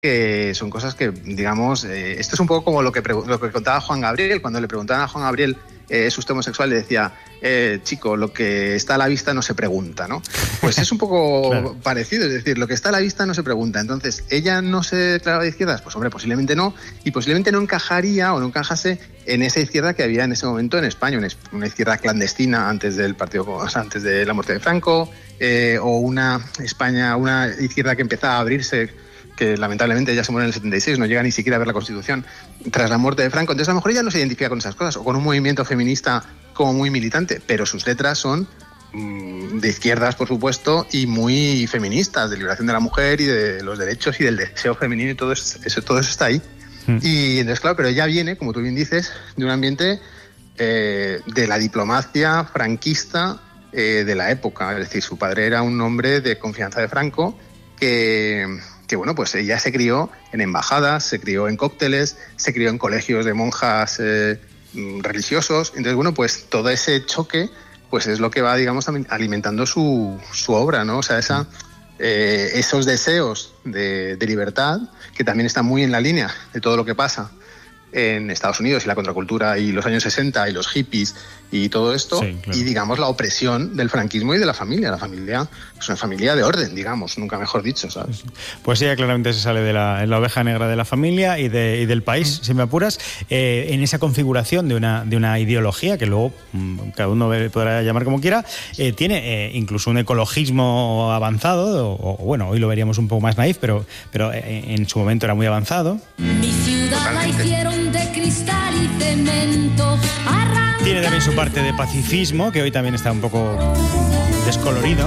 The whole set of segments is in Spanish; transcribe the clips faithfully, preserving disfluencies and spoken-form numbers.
que son cosas que, digamos, eh, esto es un poco como lo que, lo que contaba Juan Gabriel, cuando le preguntaban a Juan Gabriel eh, ¿es usted homosexual? Le decía, eh, chico, lo que está a la vista no se pregunta, ¿no? Pues es un poco claro. parecido, es decir, lo que está a la vista no se pregunta. Entonces, ¿ella no se declaraba de izquierdas? Pues hombre, posiblemente no, y posiblemente no encajaría o no encajase en esa izquierda que había en ese momento en España, una, una izquierda clandestina antes del partido, o sea, antes de la muerte de Franco, eh, o una España, una izquierda que empezaba a abrirse, que lamentablemente ya se muere en el setenta y seis, no llega ni siquiera a ver la Constitución tras la muerte de Franco. Entonces a lo mejor ella no se identifica con esas cosas, o con un movimiento feminista como muy militante, pero sus letras son mmm, de izquierdas, por supuesto, y muy feministas, de liberación de la mujer y de los derechos y del deseo femenino, y todo eso, eso, todo eso está ahí. Mm. Y entonces, claro, pero ella viene, como tú bien dices, de un ambiente eh, de la diplomacia franquista eh, de la época. Es decir, su padre era un hombre de confianza de Franco que... que bueno, pues ella se crió en embajadas, se crió en cócteles, se crió en colegios de monjas eh, religiosos. Entonces, bueno, pues todo ese choque pues es lo que va, digamos, alimentando su, su obra, ¿no? O sea, esa, eh, esos deseos de, de libertad, que también están muy en la línea de todo lo que pasa en Estados Unidos y la contracultura y los años sesenta y los hippies y todo esto, sí, claro. Y digamos la opresión del franquismo y de la familia. La familia es una familia de orden, digamos, nunca mejor dicho, ¿sabes? Pues ella claramente se sale de la, la oveja negra de la familia y, de, y del país, mm. si me apuras, eh, en esa configuración de una, de una ideología que luego mmm, cada uno podrá llamar como quiera, eh, tiene eh, incluso un ecologismo avanzado, o, o bueno, hoy lo veríamos un poco más naif, pero, pero eh, en su momento era muy avanzado. Mi ciudad la hicieron de cristal y cemento. Tiene también su parte de pacifismo, que hoy también está un poco descolorido.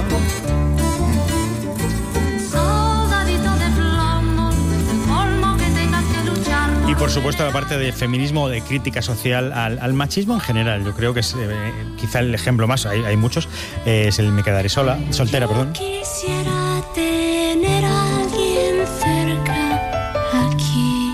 Y por supuesto la parte de feminismo, de crítica social al, al machismo en general. Yo creo que es eh, quizá el ejemplo más, hay, hay muchos, eh, es el Me quedaré sola, soltera, perdón. Quisiera tener a alguien cerca aquí.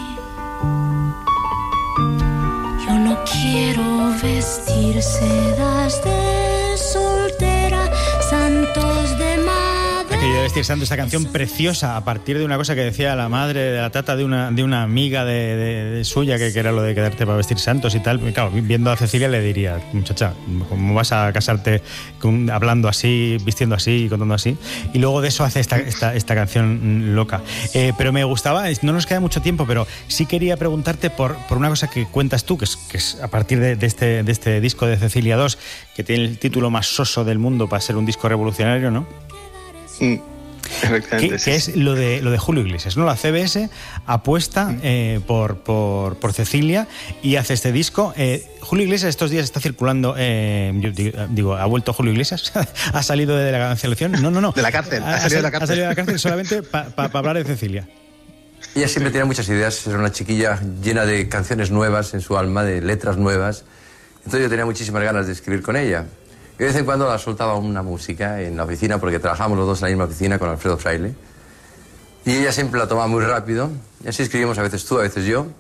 Yo no quiero vestir sedas de soltera, santos de madre. Aquello de vestir santo, esta canción preciosa a partir de una cosa que decía la madre de la tata de una, de una amiga de, de, de suya, que, que era lo de quedarte para vestir santos y tal. Claro, viendo a Cecilia le diría, muchacha, ¿cómo vas a casarte con, hablando así, vistiendo así y contando así? Y luego de eso hace esta, esta, esta canción loca. Eh, pero me gustaba, no nos queda mucho tiempo, pero sí quería preguntarte por, por una cosa que cuentas tú, que es, que es a partir de, de, este, de este disco de Cecilia dos, que tiene el título más soso del mundo para ser un disco revolucionario, ¿no? Mm. Que, sí. que es lo de, lo de Julio Iglesias, ¿no? La C B S apuesta eh, por, por, por Cecilia y hace este disco. Eh, Julio Iglesias estos días está circulando, eh, yo digo, ¿ha vuelto Julio Iglesias? ¿Ha salido de la cancelación? No, no, no. De la cárcel, ha, ha, salido, de la cárcel. ha salido de la cárcel solamente para pa, pa hablar de Cecilia. Ella siempre tenía muchas ideas, era una chiquilla llena de canciones nuevas en su alma, de letras nuevas. Entonces yo tenía muchísimas ganas de escribir con ella. Y de vez en cuando la soltaba una música en la oficina, porque trabajamos los dos en la misma oficina con Alfredo Fraile. Y ella siempre la tomaba muy rápido. Y así escribimos a veces tú, a veces yo.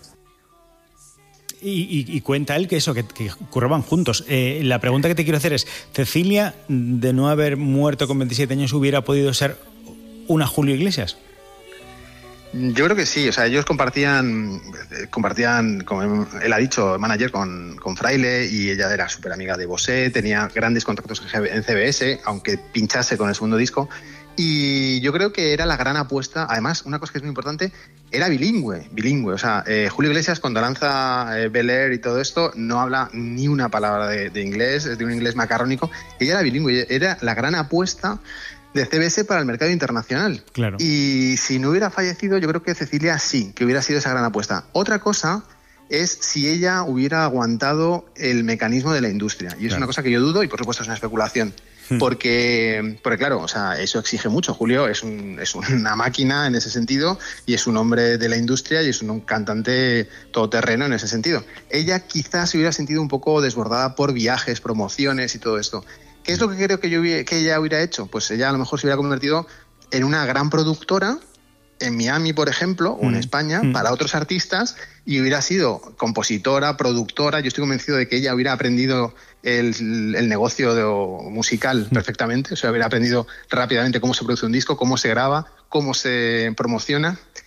Y, y, y cuenta él que eso, que, que curraban juntos. Eh, la pregunta que te quiero hacer es, ¿Cecilia, de no haber muerto con veintisiete años, hubiera podido ser una Julio Iglesias? Yo creo que sí, o sea, ellos compartían, compartían, como él ha dicho, manager con, con Fraile, y ella era súper amiga de Bosé, tenía grandes contactos en C B S, aunque pinchase con el segundo disco, y yo creo que era la gran apuesta. Además, una cosa que es muy importante, era bilingüe, bilingüe, o sea, eh, Julio Iglesias cuando lanza eh, Bel Air y todo esto, no habla ni una palabra de, de inglés, es de un inglés macarrónico, ella era bilingüe, era la gran apuesta de C B S para el mercado internacional. Claro. Y si no hubiera fallecido, yo creo que Cecilia sí, que hubiera sido esa gran apuesta. Otra cosa es si ella hubiera aguantado el mecanismo de la industria. Y es claro. Una cosa que yo dudo, y por supuesto es una especulación. Hmm. Porque, porque claro, o sea, eso exige mucho. Julio es, un, es una máquina en ese sentido, y es un hombre de la industria y es un cantante todoterreno en ese sentido. Ella quizás se hubiera sentido un poco desbordada por viajes, promociones y todo esto. ¿Qué es lo que creo que, yo, que ella hubiera hecho? Pues ella a lo mejor se hubiera convertido en una gran productora en Miami, por ejemplo, o en mm. España, mm. para otros artistas, y hubiera sido compositora, productora. Yo estoy convencido de que ella hubiera aprendido el, el negocio de, musical mm. perfectamente, o sea, hubiera aprendido rápidamente cómo se produce un disco, cómo se graba, cómo se promociona.